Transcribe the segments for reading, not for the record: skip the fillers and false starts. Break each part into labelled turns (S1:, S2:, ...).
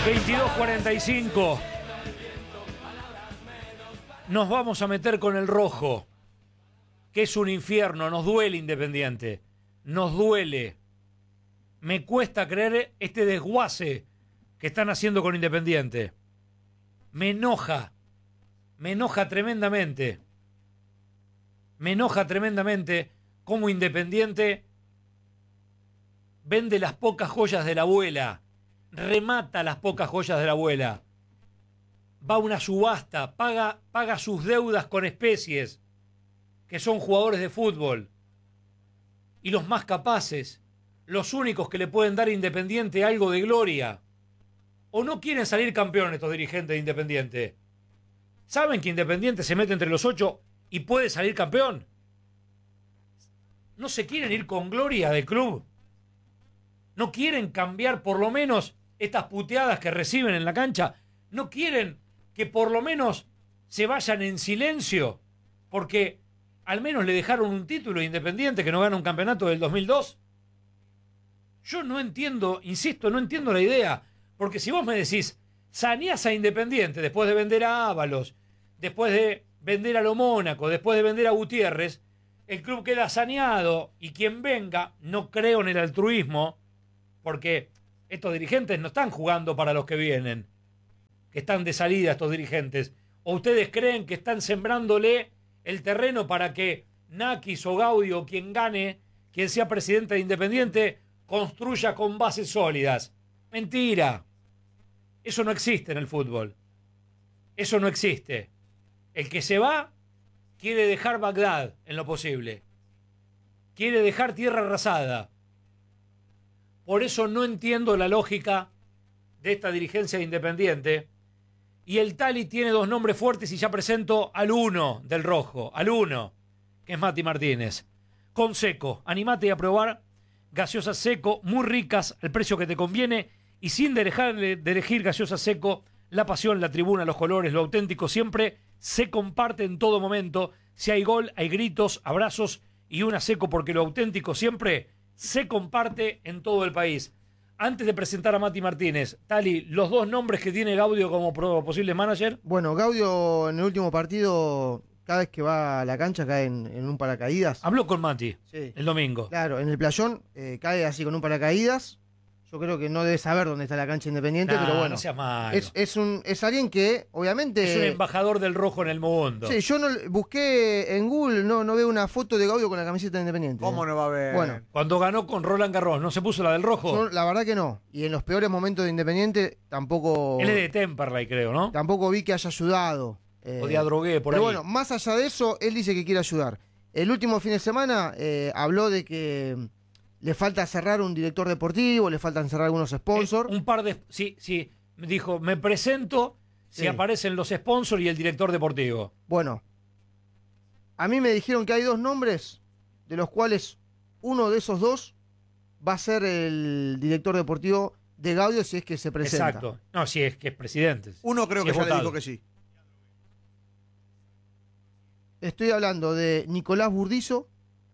S1: 22:45. Nos vamos a meter con el rojo, que es un infierno. Nos duele Independiente. Nos duele. Me cuesta creer este desguace que están haciendo con Independiente. Me enoja. Me enoja tremendamente. Me enoja tremendamente cómo Independiente vende las pocas joyas de la abuela. Remata las pocas joyas de la abuela. Va a una subasta, paga sus deudas con especies, que son jugadores de fútbol. Y los más capaces, los únicos que le pueden dar a Independiente algo de gloria. ¿O no quieren salir campeones estos dirigentes de Independiente? ¿Saben que Independiente se mete entre los 8 y puede salir campeón? ¿No se quieren ir con gloria del club? ¿No quieren cambiar por lo menos estas puteadas que reciben en la cancha? ¿No quieren que por lo menos se vayan en silencio? Porque al menos le dejaron un título a Independiente que no gana un campeonato del 2002. Yo no entiendo, insisto, no entiendo la idea. Porque si vos me decís, saneás a Independiente después de vender a Ábalos, después de vender a Lo Mónaco, después de vender a Gutiérrez, el club queda saneado y quien venga, no creo en el altruismo, porque estos dirigentes no están jugando para los que vienen, que están de salida estos dirigentes. ¿O ustedes creen que están sembrándole el terreno para que Nakis o Gaudio o quien gane, quien sea presidente de Independiente, construya con bases sólidas? Mentira. Eso no existe en el fútbol. Eso no existe. El que se va quiere dejar Bagdad en lo posible. Quiere dejar tierra arrasada. Por eso no entiendo la lógica de esta dirigencia de Independiente. Y el Tali tiene dos nombres fuertes y ya presento al uno del rojo, al uno, que es Mati Martínez. Con Seco, animate a probar gaseosas Seco, muy ricas, al precio que te conviene y sin dejar de elegir gaseosas Seco, la pasión, la tribuna, los colores, lo auténtico siempre se comparte en todo momento. Si hay gol, hay gritos, abrazos y una Seco porque lo auténtico siempre se comparte en todo el país. Antes de presentar a Mati Martínez, Tali, los dos nombres que tiene Gaudio como posible manager.
S2: Bueno, Gaudio en el último partido, cada vez que va a la cancha cae en un paracaídas.
S1: Habló con Mati
S2: Sí.
S1: el domingo.
S2: Claro, en el playón cae así con un paracaídas. Yo creo que no debe saber dónde está la cancha Independiente, pero bueno.
S1: No seas malo.
S2: Es alguien que, obviamente.
S1: Es un embajador del rojo en el mundo.
S2: Sí, yo no busqué en Google, no veo una foto de Gaudio con la camiseta de Independiente.
S3: ¿Cómo no va a haber?
S2: Bueno.
S1: Cuando ganó con Roland Garros, ¿no se puso la del rojo?
S2: Yo, la verdad que no. Y en los peores momentos de Independiente tampoco.
S1: Él es de Temperley, creo, ¿no?
S2: Tampoco vi que haya ayudado.
S1: O de Adrogué, por ahí.
S2: Pero bueno, más allá de eso, él dice que quiere ayudar. El último fin de semana habló de que le falta cerrar un director deportivo, le faltan cerrar algunos sponsors.
S1: Un par de... Sí, dijo, me presento si
S2: Sí.
S1: aparecen los sponsors y el director deportivo.
S2: Bueno, a mí me dijeron que hay dos nombres, de los cuales uno de esos dos va a ser el director deportivo de Gaudio si es que se presenta.
S1: Exacto. No, si es que es presidente.
S3: Uno creo
S1: Si
S3: que
S1: es
S3: ya le
S1: votado.
S3: dijo que sí.
S2: Estoy hablando de Nicolás Burdizo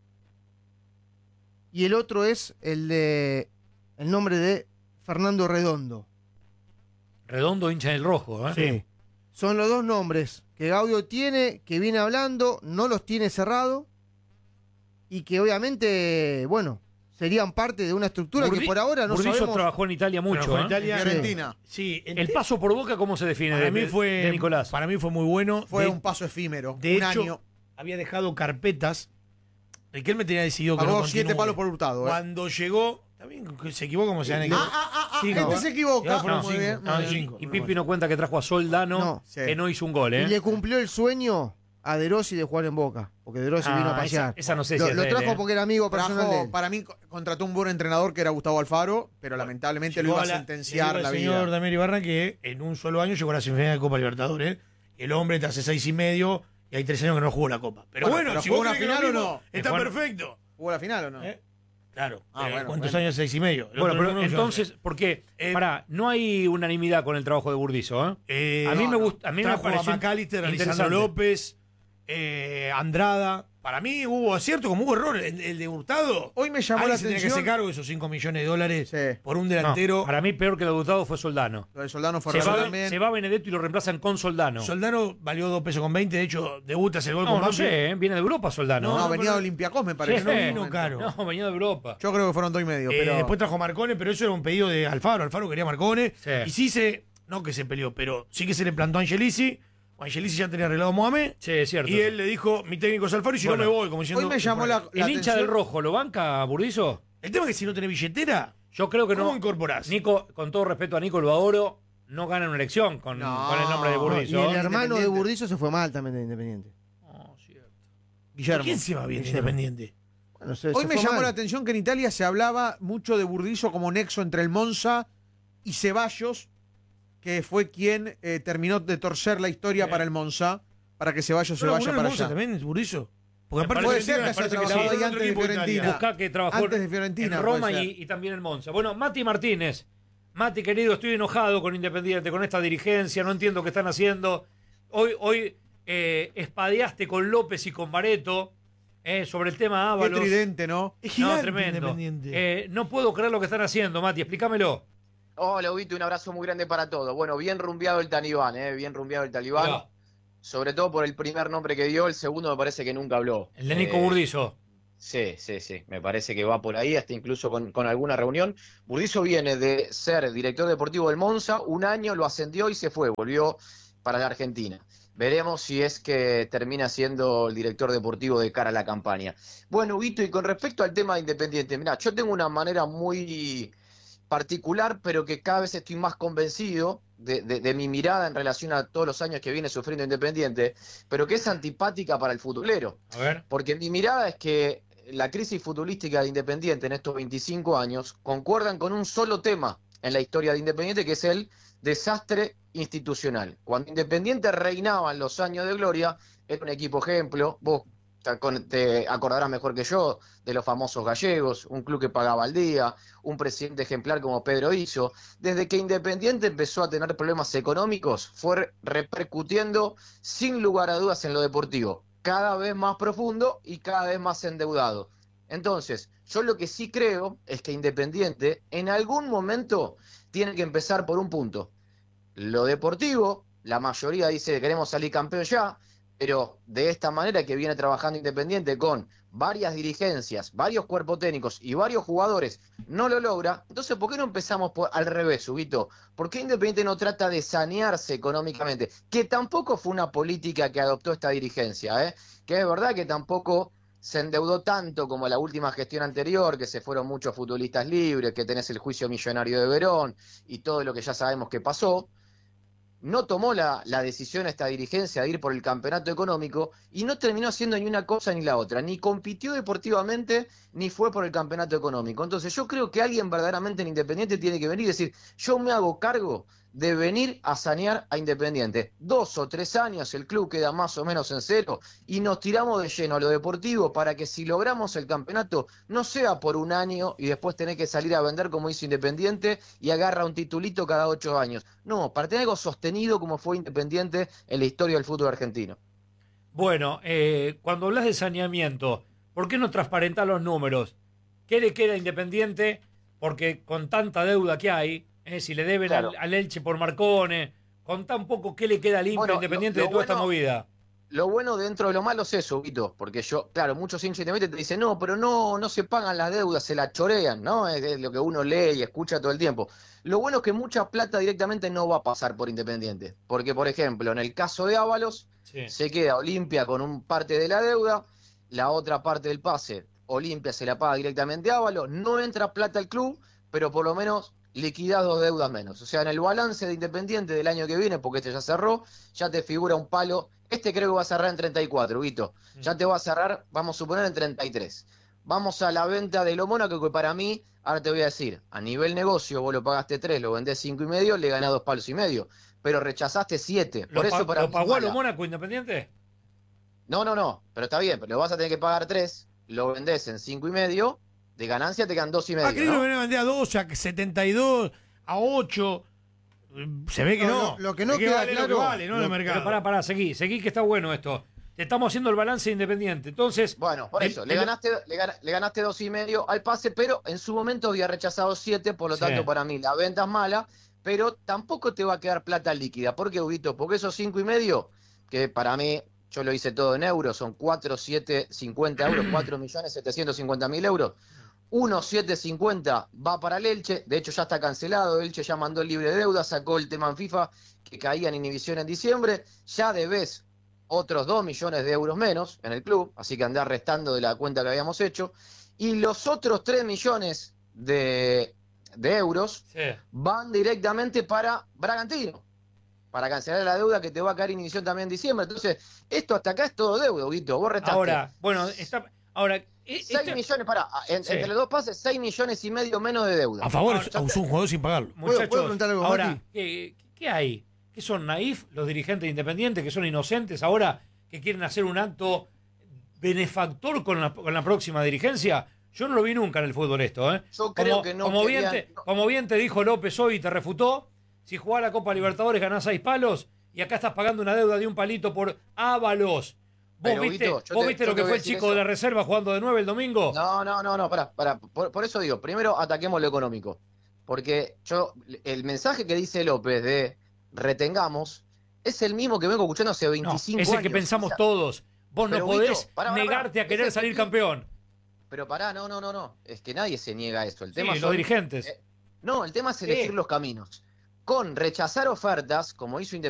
S2: y el otro es el nombre de Fernando Redondo.
S1: Redondo hincha del rojo, ¿eh?
S2: Sí. Son los dos nombres que Gaudio tiene, que viene hablando, no los tiene cerrado y que obviamente, bueno, serían parte de una estructura que por ahora no
S1: Burdizo
S2: sabemos.
S1: trabajó en Italia mucho,
S4: Trabajó en
S1: ¿eh?
S4: Italia.
S3: En Fiorentina.
S4: Sí,
S1: El paso por Boca, ¿cómo se define
S4: para
S1: de,
S4: mí fue
S1: de Nicolás?
S4: Para mí fue muy bueno.
S3: Fue
S4: De-
S3: un paso efímero.
S4: De
S3: un
S4: hecho,
S3: año.
S4: había dejado carpetas. Riquelme tenía decidido que
S3: Pagó
S4: no
S3: 7
S4: continúe.
S3: palos por Hurtado.
S4: Cuando llegó, también que se equivocó como se han equivocado. Sí,
S3: Este
S4: no,
S3: se equivoca.
S4: Ya fueron
S3: Muy
S4: cinco.
S3: bien.
S4: No,
S3: muy bien.
S4: cinco.
S1: Y Pipi no cuenta que trajo a Soldano,
S2: No.
S3: Sí.
S1: que no hizo un gol,
S2: Y
S1: ¿eh?
S2: le cumplió el sueño a De Rossi de jugar en Boca, porque De Rossi vino a pasear.
S1: Esa no sé
S2: lo,
S1: si es
S2: lo
S1: de él,
S2: trajo
S1: ¿eh?
S2: porque era amigo personal de él.
S3: Para mí contrató un buen entrenador que era Gustavo Alfaro, pero lamentablemente lo iba a sentenciar la
S4: el señor
S3: vida.
S4: Damián Ibarra que en un solo año llegó a la semifinal de Copa Libertadores. El hombre te hace 6 y medio y hay 3 años que no jugó la Copa. Pero
S3: Bueno, pero
S4: si
S3: jugó
S4: vos
S3: una
S4: crees que
S3: final
S4: lo
S3: o
S4: mismo,
S3: no.
S4: está
S1: Bueno.
S4: perfecto.
S3: ¿Jugó la final o no?
S4: Claro.
S3: Bueno,
S4: ¿Cuántos
S3: bueno.
S4: años? 6 y medio. El
S1: Bueno,
S4: otro
S1: pero
S4: no, no,
S1: entonces, porque, pará, no hay unanimidad con el trabajo de Burdizo, ¿eh? A mí me gusta, a mí me
S4: trajo
S1: pareció
S4: a McAllister, a
S1: interesante.
S4: Lisandro López, Andrada. Para mí hubo acierto como hubo error. El de Hurtado.
S3: Hoy me llamó la
S4: Tenía que
S3: atención.
S4: hacer cargo de esos 5 millones de dólares
S3: Sí.
S4: por un
S1: No,
S4: delantero.
S1: para mí, peor que lo de Hurtado fue Soldano.
S3: Lo de Soldano fue
S1: Se
S3: raro
S1: va,
S3: también.
S1: se va Benedetto y lo reemplazan con Soldano.
S4: Soldano valió 2 pesos con 20. De hecho, debuta ese gol
S1: No,
S4: con
S1: no
S4: Banfield.
S1: sé, viene de Europa Soldano.
S3: No,
S4: No,
S3: venía
S4: pero-
S3: de Olympiacos, me parece.
S1: Sí,
S3: ¿no? En un
S4: vino
S3: momento.
S4: caro.
S1: No, venía de Europa.
S3: Yo creo que fueron 2,5, pero.
S4: Después trajo a Marcone, pero eso era un pedido de Alfaro. Alfaro quería a Marcone.
S1: Sí.
S4: Y sí no que se peleó, pero sí que se le plantó a Angelici. Angelici ya tenía arreglado a Mohamed.
S1: Sí, es cierto.
S4: Y él le dijo, mi técnico es Alfaro y si
S1: Bueno,
S4: no me voy. Como diciendo,
S3: Hoy me llamó la
S1: ¿El hincha
S3: atención.
S1: del Rojo lo banca, Burdizo?
S4: El tema es que si no tenés billetera,
S1: Yo creo que
S4: ¿cómo
S1: no.
S4: incorporás?
S1: Nico, con todo respeto a Nico, lo adoro, no gana una elección con el nombre de
S2: Y
S1: Burdizo.
S2: el hermano de
S3: Independiente.
S2: Burdizo se fue mal también de Independiente.
S1: No, cierto.
S3: Guillermo.
S4: ¿Quién se va bien de
S2: Guillermo.
S4: Independiente?
S2: Bueno, se
S3: Hoy me
S2: fue
S3: llamó
S2: mal.
S3: la atención que en Italia se hablaba mucho de Burdizo como nexo entre el Monza y Ceballos, que fue quien terminó de torcer la historia para el Monza, para que Ceballos se
S4: ¿No
S3: vaya
S4: laburó en
S3: para
S4: el Monza
S3: allá.
S4: también, es Burdizo? Porque
S1: Me
S4: aparte
S3: Puede
S1: Fiorentina,
S3: ser que
S1: me
S3: haya
S1: parece que
S3: trabajado
S1: sí.
S3: ahí antes de
S4: Otro equipo de
S3: Fiorentina.
S4: Italia.
S1: Buscá que trabajó
S3: Antes de Fiorentina,
S1: en Roma
S3: puede ser.
S1: y también en Monza. Bueno, Mati Martínez. Mati, querido, estoy enojado con Independiente, con esta dirigencia, no entiendo qué están haciendo. Hoy espadeaste con López y con Bareto sobre el tema
S3: Qué
S1: Ábalos.
S3: tridente, ¿no?
S4: es
S1: No,
S4: gigante
S1: tremendo.
S4: Independiente.
S1: No puedo creer lo que están haciendo, Mati, explícamelo.
S5: Hola, Ubito, un abrazo muy grande para todos. Bueno, bien rumbeado el talibán, bien rumbeado el talibán.
S1: Mirá,
S5: Sobre todo por el primer nombre que dio, el segundo me parece que nunca habló.
S1: el de Nico Burdizo.
S5: Sí, me parece que va por ahí, hasta incluso con alguna reunión. Burdizo viene de ser director deportivo del Monza, un año lo ascendió y se fue, volvió para la Argentina. Veremos si es que termina siendo el director deportivo de cara a la campaña. Bueno, Ubito, y con respecto al tema de Independiente, mirá, yo tengo una manera muy particular, pero que cada vez estoy más convencido de mi mirada en relación a todos los años que viene sufriendo Independiente, pero que es antipática para el futbolero.
S1: A ver.
S5: Porque mi mirada es que la crisis futbolística de Independiente en estos 25 años concuerdan con un solo tema en la historia de Independiente, que es el desastre institucional. Cuando Independiente reinaba en los años de gloria, era un equipo ejemplo. Vos te acordarás mejor que yo de los famosos gallegos, un club que pagaba al día, un presidente ejemplar como Pedro Iso. Desde que Independiente empezó a tener problemas económicos, fue repercutiendo sin lugar a dudas en lo deportivo, cada vez más profundo y cada vez más endeudado. Entonces, yo lo que sí creo es que Independiente en algún momento tiene que empezar por un punto. Lo deportivo, la mayoría dice que queremos salir campeón ya, pero de esta manera que viene trabajando Independiente con varias dirigencias, varios cuerpos técnicos y varios jugadores, no lo logra. Entonces, ¿por qué no empezamos al revés, Huguito? ¿Por qué Independiente no trata de sanearse económicamente? Que tampoco fue una política que adoptó esta dirigencia, que es verdad que tampoco se endeudó tanto como la última gestión anterior, que se fueron muchos futbolistas libres, que tenés el juicio millonario de Verón y todo lo que ya sabemos que pasó. No tomó la decisión esta dirigencia de ir por el campeonato económico y no terminó haciendo ni una cosa ni la otra, ni compitió deportivamente ni fue por el campeonato económico. Entonces yo creo que alguien verdaderamente en Independiente tiene que venir y decir, yo me hago cargo de venir a sanear a Independiente. 2 o 3 años el club queda más o menos en cero y nos tiramos de lleno a lo deportivo para que si logramos el campeonato no sea por un año y después tener que salir a vender como hizo Independiente y agarra un titulito cada 8 años. No, para tener algo sostenido como fue Independiente en la historia del fútbol argentino.
S1: Bueno, cuando hablas de saneamiento, ¿por qué no transparentar los números? ¿Qué le queda a Independiente? Porque con tanta deuda que hay, si le deben
S5: Claro.
S1: al Elche por Marcone, contá un poco qué le queda limpio a
S5: Bueno,
S1: Independiente
S5: lo
S1: de toda esta
S5: bueno-
S1: movida.
S5: Lo bueno dentro de lo malo es eso, Guito, porque claro, muchos hinchas Independiente te dicen, no, pero no se pagan las deudas, se la chorean, ¿no? Es lo que uno lee y escucha todo el tiempo. Lo bueno es que mucha plata directamente no va a pasar por Independiente, porque por ejemplo, en el caso de Ábalos,
S1: Sí.
S5: se queda Olimpia con un parte de la deuda, la otra parte del pase, Olimpia se la paga directamente a Ábalos, no entra plata al club, pero por lo menos liquidás 2 deudas menos. O sea, en el balance de Independiente del año que viene, porque este ya cerró, ya te figura un palo. Este creo que va a cerrar en 34, Guito. Ya te va a cerrar, vamos a suponer, en 33. Vamos a la venta de lo Mónaco, que para mí, ahora te voy a decir, a nivel negocio, vos lo pagaste 3, lo vendés 5,5, le ganás 2,5 palos, pero rechazaste 7. Por eso para
S1: ¿Lo
S5: mí
S1: pagó a
S5: es
S1: lo
S5: mala.
S1: Mónaco Independiente?
S5: No, pero está bien, pero lo vas a tener que pagar 3, lo vendés en 5,5, de ganancia te quedan 2,5.
S4: Ah, querido,
S5: ¿no?
S4: venía a vender a 12, a 72, a 8. Se ve que no.
S2: Lo que no
S4: Se ve
S2: queda
S4: vale lo que
S2: claro-
S4: vale, ¿no? En el mercado.
S1: Pero pará, seguí que está bueno esto. Te estamos haciendo el balance de Independiente. Entonces,
S5: Bueno, por eso, le ganaste 2,5 al pase, pero en su momento había rechazado 7, por lo
S1: Sí.
S5: tanto para mí la venta es mala, pero tampoco te va a quedar plata líquida. ¿Por qué, Huguito? Porque esos 5,5, que para mí, yo lo hice todo en euros, son 4,750 euros, 4.750.000 euros. 1,750 va para el Elche, de hecho ya está cancelado, Elche ya mandó el libre de deuda, sacó el tema en FIFA que caía en inhibición en diciembre, ya debes otros 2 millones de euros menos en el club, así que andá restando de la cuenta que habíamos hecho, y los otros 3 millones de euros
S1: sí.
S5: van directamente para Bragantino, para cancelar la deuda que te va a caer inhibición también en diciembre. Entonces, esto hasta acá es todo deuda, Huguito, vos restaste.
S1: Ahora, bueno, ahora...
S5: 6 millones, entre los dos pases, 6 millones y medio menos de deuda.
S4: A favor,
S1: Ahora,
S4: es un jugador sin pagarlo.
S1: Muchachos,
S2: ¿Puedo preguntar algo,
S1: ahora,
S2: Mati?
S1: ¿qué hay? ¿Qué son naif los dirigentes independientes, que son inocentes ahora, que quieren hacer un acto benefactor con la próxima dirigencia? Yo no lo vi nunca en el fútbol esto, ¿eh?
S5: Yo creo que no querían-
S1: como bien te dijo López hoy y te refutó, si jugás la Copa Libertadores ganás 6 palos y acá estás pagando una deuda de un palito por Ábalos. ¿Vos
S5: Pero,
S1: viste,
S5: Guito,
S1: vos viste
S5: yo
S1: lo
S5: te
S1: que
S5: voy
S1: fue
S5: a
S1: el
S5: decir
S1: chico
S5: eso.
S1: de la reserva jugando de 9 el domingo?
S5: No, pará. Por eso digo, primero ataquemos lo económico. Porque el mensaje que dice López de retengamos es el mismo que vengo escuchando hace 25
S1: es
S5: años.
S1: el que pensamos
S5: O sea,
S1: todos. Vos no
S5: pero,
S1: podés
S5: Guito, pará,
S1: negarte a querer
S5: ese
S1: salir
S5: sentido-
S1: campeón.
S5: Pero pará, no. Es que nadie se niega a eso. El
S1: Sí,
S5: tema
S1: los
S5: son-
S1: dirigentes.
S5: No, el tema es elegir los caminos. Con rechazar ofertas, como hizo Independiente